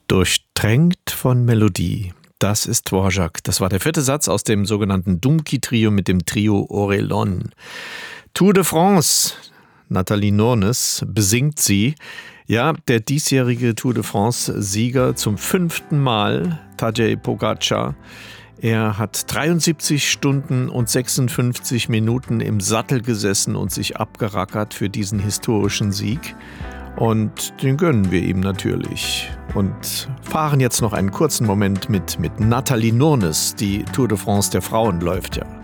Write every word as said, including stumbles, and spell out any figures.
Durchtränkt von Melodie. Das ist Dvorak. Das war der vierte Satz aus dem sogenannten Dumki-Trio mit dem Trio Orelon. Tour de France. Nathalie Nurnes besingt sie. Ja, der diesjährige Tour de France-Sieger zum fünften Mal, Tadej Pogačar. Er hat dreiundsiebzig Stunden und sechsundfünfzig Minuten im Sattel gesessen und sich abgerackert für diesen historischen Sieg. Und den gönnen wir ihm natürlich. Und fahren jetzt noch einen kurzen Moment mit, mit Nathalie Nurnes. Die Tour de France der Frauen läuft ja.